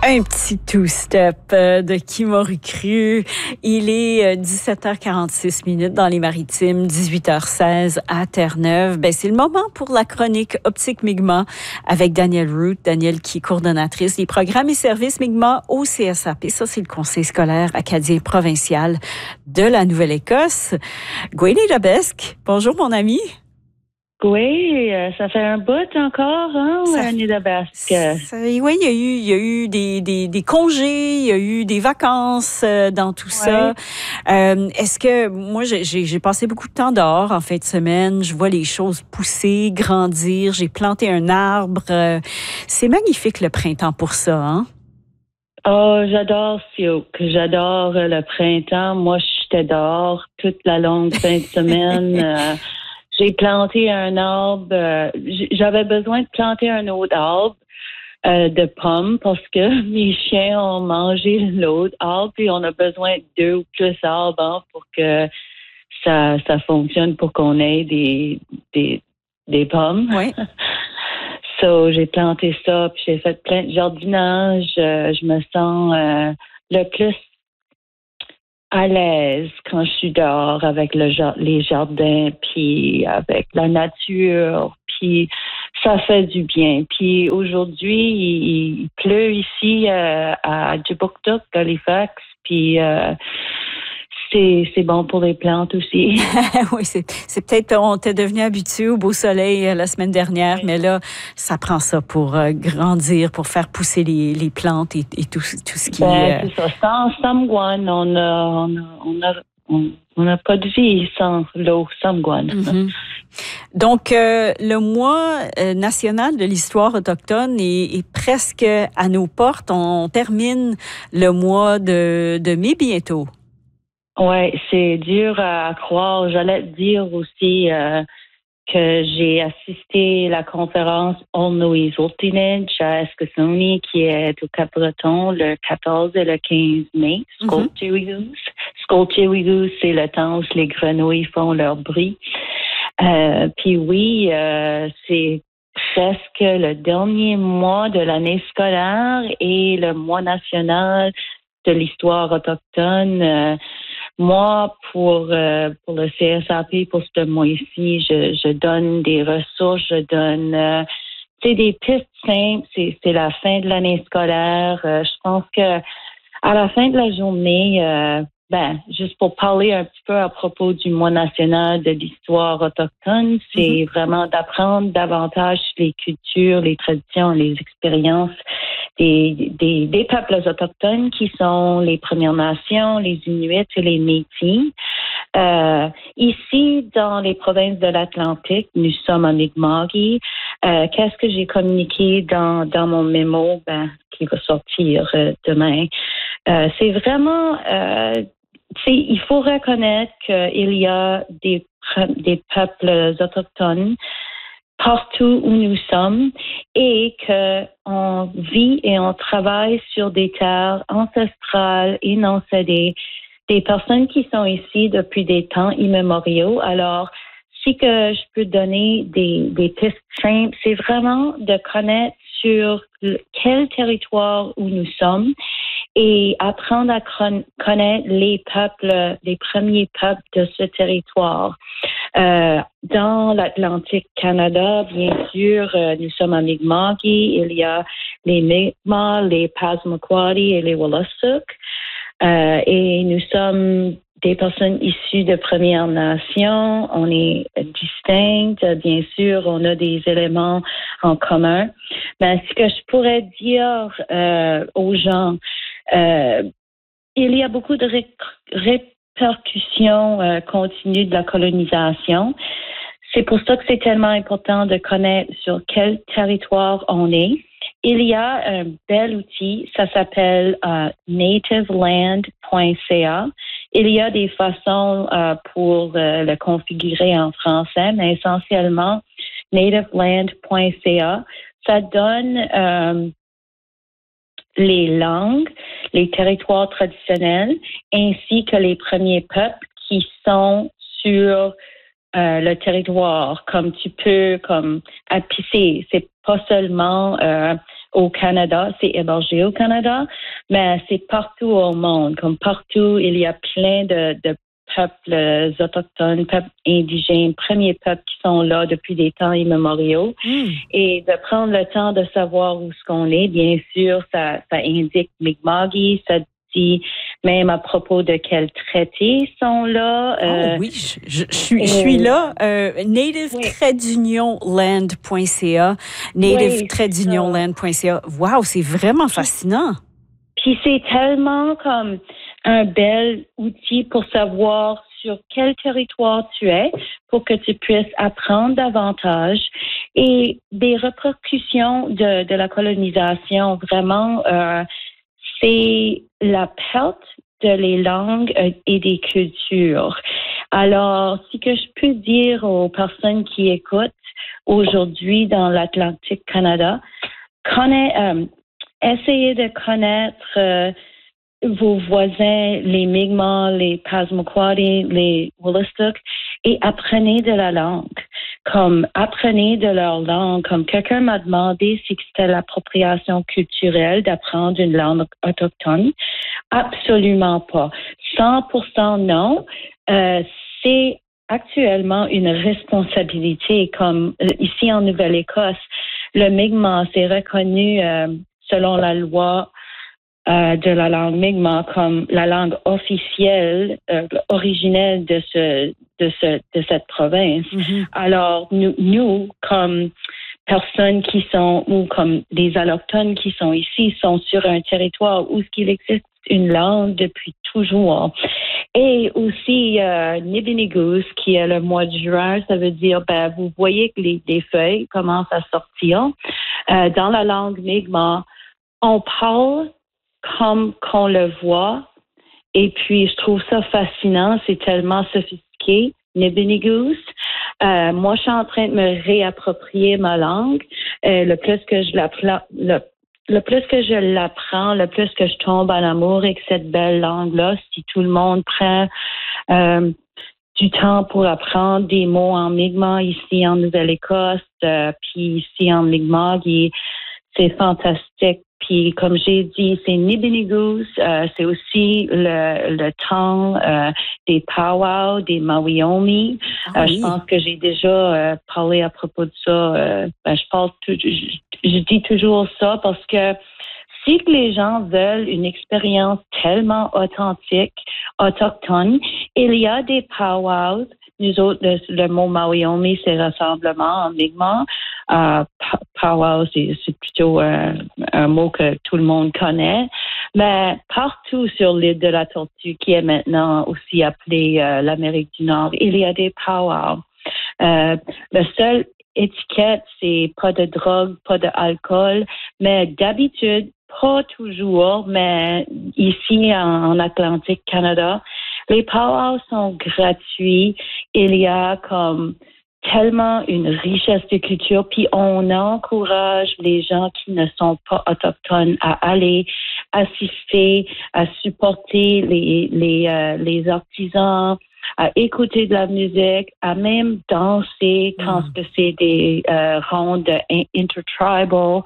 Un petit two-step de Qui m'aurait cru. Il est 17h46 dans les Maritimes, 18h16 à Terre-Neuve. C'est le moment pour la chronique Optique Mi'kmaq avec Danielle Root. Danielle qui est coordonnatrice des programmes et services Mi'kmaq au CSAP. Ça, c'est le Conseil scolaire acadien provincial de la Nouvelle-Écosse. Gwenny Labesque, bonjour mon ami. Oui, ça fait un bout encore, hein, Annie Labesque. Oui, il y a eu des congés, il y a eu des vacances dans tout ça. Est-ce que moi j'ai passé beaucoup de temps dehors en fin de semaine, je vois les choses pousser, grandir, j'ai planté un arbre. C'est magnifique le printemps pour ça, hein? Oh, j'adore Sioux, j'adore le printemps. Moi, j'étais dehors toute la longue fin de semaine. J'ai planté un arbre. J'avais besoin de planter un autre arbre de pommes parce que mes chiens ont mangé l'autre arbre, puis on a besoin de 2 ou plus arbres pour que ça fonctionne pour qu'on ait des pommes. Oui. So, j'ai planté ça, puis j'ai fait plein de jardinage. Je me sens le plus à l'aise quand je suis dehors avec les jardins, puis avec la nature, puis ça fait du bien. Puis aujourd'hui, il pleut ici à Djibouctic, Halifax, puis c'est bon pour les plantes aussi. Oui, c'est peut-être, on t'est devenu habitué au beau soleil la semaine dernière, mais là, ça prend ça pour grandir, pour faire pousser les plantes et tout ce qui est... C'est ça. Sans Samgwan, on n'a pas de vie sans l'eau Samgwan. Mm-hmm. Donc, le mois national de l'histoire autochtone est presque à nos portes. On termine le mois de mai bientôt. Oui, c'est dur à croire. J'allais te dire aussi que j'ai assisté à la conférence Olnoïs Ultinage à Eskasoni qui est au Cap-Breton le 14 et le 15 mai. Skolchewigoose, c'est le temps où les grenouilles font leur bruit. Puis oui, c'est presque le dernier mois de l'année scolaire et le mois national de l'histoire autochtone. Moi, pour le CSAP, pour ce mois-ci, je donne des ressources, je donne des pistes simples. C'est la fin de l'année scolaire. Je pense que à la fin de la journée, juste pour parler un petit peu à propos du mois national de l'histoire autochtone, c'est vraiment d'apprendre davantage sur les cultures, les traditions, les expériences des peuples autochtones qui sont les Premières Nations, les Inuits et les Métis. Ici, dans les provinces de l'Atlantique, nous sommes en Mi'kmaqi. Qu'est-ce que j'ai communiqué dans mon mémo qui va sortir demain? C'est vraiment... il faut reconnaître qu'il y a des peuples autochtones partout où nous sommes et qu'on vit et on travaille sur des terres ancestrales et non cédées, des personnes qui sont ici depuis des temps immémoriaux. Alors, si que je peux donner des pistes simples, c'est vraiment de connaître sur quel territoire où nous sommes et apprendre à connaître les peuples, les premiers peuples de ce territoire. Dans l'Atlantique Canada, bien sûr, nous sommes en Mi'kmaqi. Il y a les Mi'kmaq, les Passamaquoddy et les Wolastoq. Et nous sommes des personnes issues de Premières Nations. On est distinctes. Bien sûr, on a des éléments en commun. Mais ce que je pourrais dire aux gens, il y a beaucoup de répercussions continues de la colonisation. C'est pour ça que c'est tellement important de connaître sur quel territoire on est. Il y a un bel outil, ça s'appelle nativeland.ca. Il y a des façons pour le configurer en français, mais essentiellement, nativeland.ca, ça donne les langues, les territoires traditionnels, ainsi que les premiers peuples qui sont sur le territoire, comme tu peux, comme appuyer. C'est pas seulement au Canada, c'est hébergé au Canada, mais c'est partout au monde. Comme partout, il y a plein de peuples autochtones, peuples indigènes, premiers peuples qui sont là depuis des temps immémoriaux. Et de prendre le temps de savoir où ce qu'on est, bien sûr, ça indique Mi'kmaq, ça dit même à propos de quels traités sont là. Oui, je suis là. Native-unionland.ca. Native-unionland.ca. Wow, c'est vraiment fascinant. Puis c'est tellement comme un bel outil pour savoir sur quel territoire tu es, pour que tu puisses apprendre davantage. Et des répercussions de la colonisation, vraiment, c'est la perte de les langues et des cultures. Alors, ce que je peux dire aux personnes qui écoutent aujourd'hui dans l'Atlantique Canada, essayez de connaître vos voisins, les Mi'kmaq, les Passamaquoddy, les Wolastoq, et apprenez de la langue. Comme apprenez de leur langue. Comme quelqu'un m'a demandé si c'était l'appropriation culturelle d'apprendre une langue autochtone. Absolument pas. 100% non. C'est actuellement une responsabilité. Comme ici en Nouvelle-Écosse, le Mi'kmaq c'est reconnu selon la loi de la langue Mi'kmaq comme la langue officielle, originelle de cette province. Alors, nous, comme personnes qui sont, ou comme des allochtones qui sont ici, sont sur un territoire où il existe une langue depuis toujours. Et aussi, Nibinigus, qui est le mois de juin, ça veut dire, vous voyez que les feuilles commencent à sortir. Dans la langue Mi'kmaq, on parle comme qu'on le voit. Et puis, je trouve ça fascinant. C'est tellement sophistiqué. Nibinigus. Moi, je suis en train de me réapproprier ma langue. Le plus que je l'apprends, le plus que je l'apprends, le plus que je tombe en amour avec cette belle langue-là. Si tout le monde prend du temps pour apprendre des mots en Mi'kmaq ici en Nouvelle-Écosse, puis ici en Mi'kmaq, c'est fantastique. Puis, comme j'ai dit, c'est Nibinigus, c'est aussi le temps des powwows, des Mawiomi. Je pense que j'ai déjà parlé à propos de ça. Je dis toujours ça parce que si les gens veulent une expérience tellement authentique, autochtone, il y a des powwows. Nous autres, le mot Mawiomi, c'est rassemblement en Mi'kmaq. Powwow, c'est plutôt un mot que tout le monde connaît. Mais partout sur l'île de la Tortue, qui est maintenant aussi appelée l'Amérique du Nord, il y a des powwows. La seule étiquette, c'est pas de drogue, pas d'alcool, mais d'habitude, pas toujours, mais ici en Atlantique Canada, les powwows sont gratuits. Il y a comme tellement une richesse de culture, puis on encourage les gens qui ne sont pas autochtones à aller assister, à supporter les artisans, à écouter de la musique, à même danser quand c'est des rondes intertribal.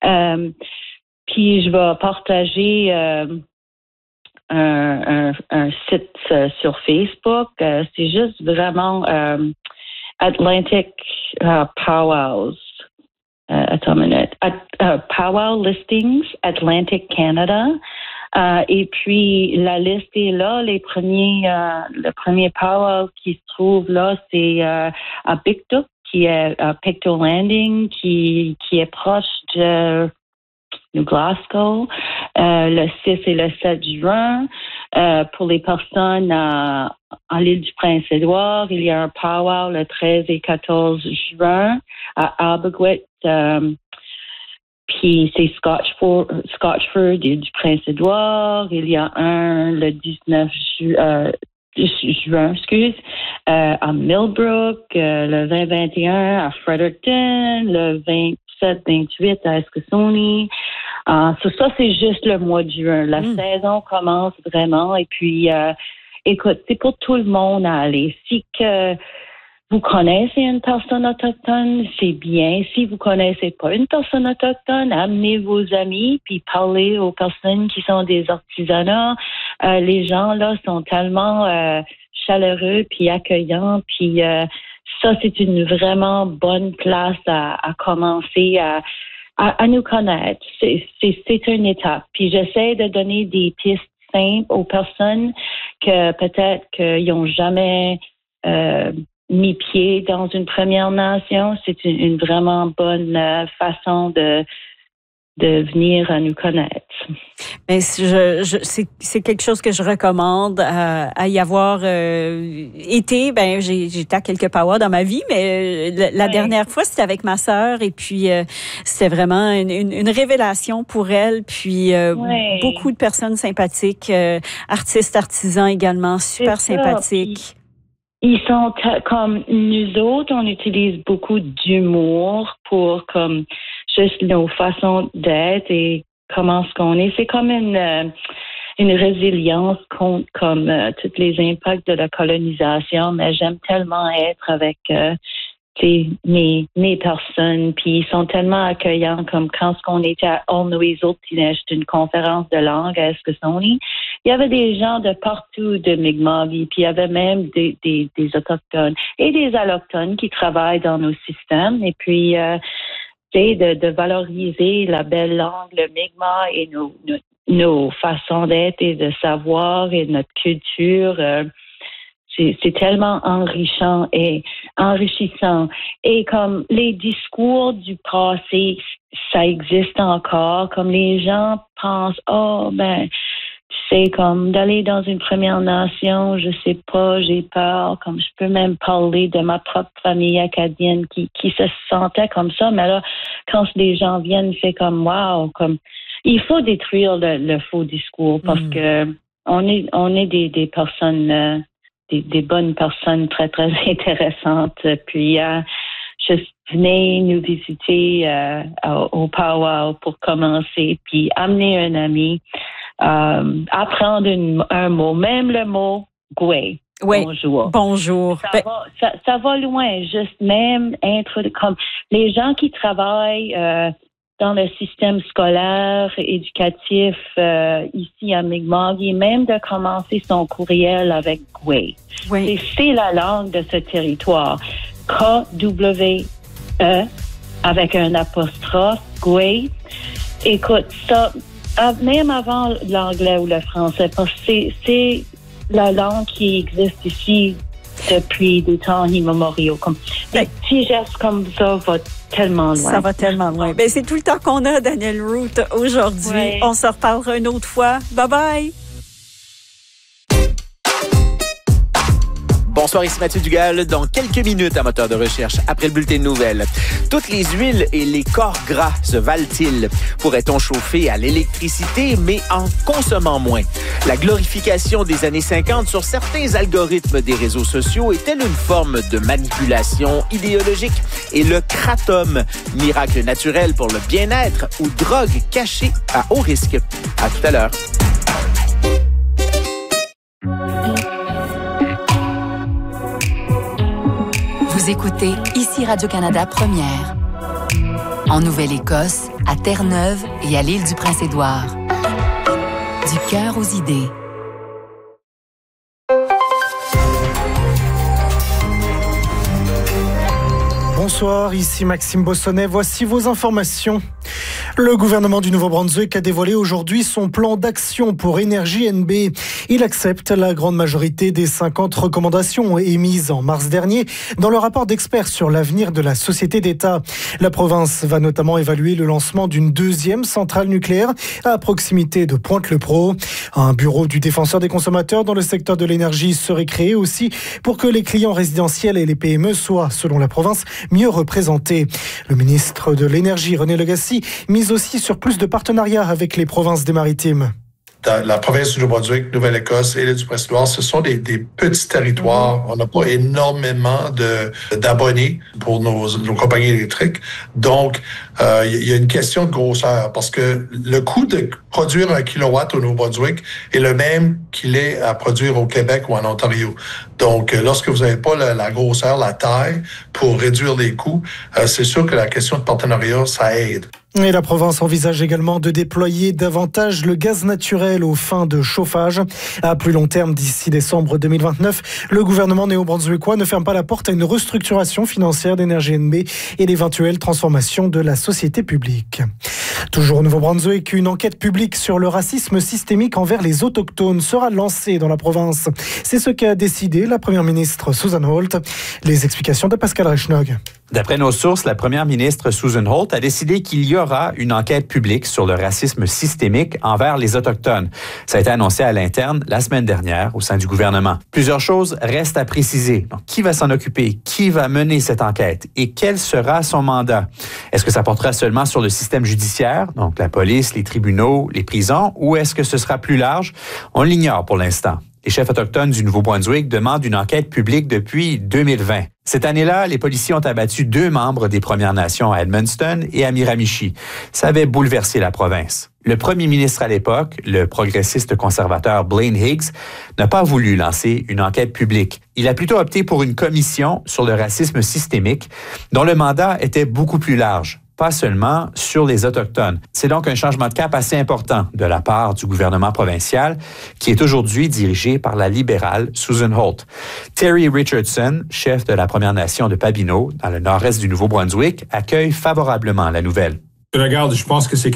Puis je vais partager un site sur Facebook. C'est juste vraiment Atlantic Powwows. Attends une minute. Powwow Listings, Atlantic Canada. Et puis, la liste est là. Le premier powwow qui se trouve là, c'est à Pictou, qui est à Pictou Landing, qui est proche de Glasgow, le 6 et le 7 juin. Pour les personnes à l'île du Prince-Édouard, il y a un powwow le 13 et 14 juin à Abergwit. Puis c'est Scotchford du Prince-Édouard. Il y a un le 19 juin, à Millbrook, le 20-21 à Fredericton, le 27-28 à Eskasoni. Ça, c'est juste le mois de juin. La saison commence vraiment. Et puis, écoute, c'est pour tout le monde à aller. vous connaissez une personne autochtone, c'est bien. Si vous connaissez pas une personne autochtone, amenez vos amis puis parlez aux personnes qui sont des artisanats. Les gens là sont tellement chaleureux puis accueillants puis ça c'est une vraiment bonne place à commencer à nous connaître. C'est une étape. Puis j'essaie de donner des pistes simples aux personnes que peut-être qu'ils n'ont jamais mis pied dans une Première Nation. C'est une vraiment bonne façon de venir à nous connaître. Mais c'est quelque chose que je recommande à y avoir été. Ben j'étais à quelques powwows dans ma vie, mais la dernière fois c'était avec ma sœur et puis c'était vraiment une révélation pour elle. Puis beaucoup de personnes sympathiques, artistes, artisans également, super sympathiques. Ils sont comme nous autres, on utilise beaucoup d'humour pour comme juste nos façons d'être et comment ce qu'on est. C'est comme une résilience contre comme tous les impacts de la colonisation, mais j'aime tellement être avec mes personnes, puis ils sont tellement accueillants comme quand on était à Olney-Old-Tinech, une conférence de langue à Eskasoni. Il y avait des gens de partout de Mi'kmaq, puis il y avait même des Autochtones et des Allochtones qui travaillent dans nos systèmes. Et puis, de valoriser la belle langue, le Mi'kmaq et nos façons d'être et de savoir et notre culture. C'est tellement enrichissant. Et comme les discours du passé, ça existe encore. Comme les gens pensent, c'est comme d'aller dans une Première Nation, je sais pas, j'ai peur, comme je peux même parler de ma propre famille acadienne qui se sentait comme ça, mais là, quand les gens viennent, c'est comme wow, comme il faut détruire le faux discours parce que on est des personnes, des bonnes personnes très, très intéressantes, puis juste venez nous visiter au powwow pour commencer, puis amener un ami. Apprendre un mot, même le mot « goué ». Oui. Bonjour. Ça va loin, juste même être comme les gens qui travaillent dans le système scolaire, éducatif ici à Mi'kmaq, même de commencer son courriel avec « goué ». C'est la langue de ce territoire. K-W-E avec un apostrophe, « goué ». Écoute, ça... même avant l'anglais ou le français, parce que c'est la langue qui existe ici depuis des temps immémoriaux. Comme des petits gestes comme ça vont tellement loin. Ça va tellement loin. Ben, c'est tout le temps qu'on a, Danielle Root, aujourd'hui. Oui. On se reparlera une autre fois. Bye bye! Bonsoir, ici Mathieu Dugal. Dans quelques minutes, à moteur de recherche, après le bulletin de nouvelles. Toutes les huiles et les corps gras se valent-ils? Pourrait-on chauffer à l'électricité, mais en consommant moins? La glorification des années 50 sur certains algorithmes des réseaux sociaux est-elle une forme de manipulation idéologique? Et le kratom, miracle naturel pour le bien-être ou drogue cachée à haut risque? À tout à l'heure. Vous écoutez ici Radio-Canada Première. En Nouvelle-Écosse, à Terre-Neuve et à l'île du Prince-Édouard. Du cœur aux idées. Bonsoir, ici Maxime Bossonnet. Voici vos informations. Le gouvernement du Nouveau-Brunswick a dévoilé aujourd'hui son plan d'action pour Énergie NB. Il accepte la grande majorité des 50 recommandations émises en mars dernier dans le rapport d'experts sur l'avenir de la société d'État. La province va notamment évaluer le lancement d'une deuxième centrale nucléaire à proximité de Pointe-le-Pro. Un bureau du défenseur des consommateurs dans le secteur de l'énergie serait créé aussi pour que les clients résidentiels et les PME soient, selon la province, mieux représentés. Le ministre de l'Énergie, René Legacy, mise aussi sur plus de partenariats avec les provinces des Maritimes. dans la province du Nouveau-Brunswick, Nouvelle-Écosse et l'île du Prince-Édouard, ce sont des petits territoires. On n'a pas énormément d'abonnés pour nos compagnies électriques. Donc, il y a une question de grosseur parce que le coût de produire 1 kilowatt au Nouveau-Brunswick est le même qu'il est à produire au Québec ou en Ontario. Donc, lorsque vous n'avez pas la grosseur, la taille pour réduire les coûts, c'est sûr que la question de partenariat, ça aide. Et la province envisage également de déployer davantage le gaz naturel aux fins de chauffage. À plus long terme, d'ici décembre 2029, le gouvernement néo-brunswickois ne ferme pas la porte à une restructuration financière d'Énergie NB et l'éventuelle transformation de la société publique. Toujours au Nouveau-Brunswick, une enquête publique sur le racisme systémique envers les Autochtones sera lancée dans la province. C'est ce qu'a décidé la première ministre Susan Holt. Les explications de Pascal Reichnog. D'après nos sources, la première ministre Susan Holt a décidé qu'il y aura une enquête publique sur le racisme systémique envers les Autochtones. Ça a été annoncé à l'interne la semaine dernière au sein du gouvernement. Plusieurs choses restent à préciser. Donc, qui va s'en occuper? Qui va mener cette enquête? Et quel sera son mandat? Est-ce que ça portera seulement sur le système judiciaire, donc la police, les tribunaux, les prisons, ou est-ce que ce sera plus large? On l'ignore pour l'instant. Les chefs autochtones du Nouveau-Brunswick demandent une enquête publique depuis 2020. Cette année-là, les policiers ont abattu 2 membres des Premières Nations à Edmundston et à Miramichi. Ça avait bouleversé la province. Le premier ministre à l'époque, le progressiste conservateur Blaine Higgs, n'a pas voulu lancer une enquête publique. Il a plutôt opté pour une commission sur le racisme systémique, dont le mandat était beaucoup plus large, pas seulement sur les Autochtones. C'est donc un changement de cap assez important de la part du gouvernement provincial, qui est aujourd'hui dirigé par la libérale Susan Holt. Terry Richardson, chef de la Première Nation de Pabineau, dans le nord-est du Nouveau-Brunswick, accueille favorablement la nouvelle. Regarde, je pense que c'est